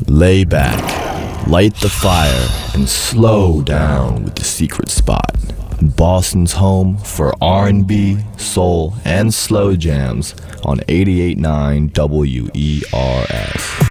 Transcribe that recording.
Lay back, light the fire, and slow down with The Secret Spot. Boston's home for R&B, soul, and slow jams on 88.9 WERS.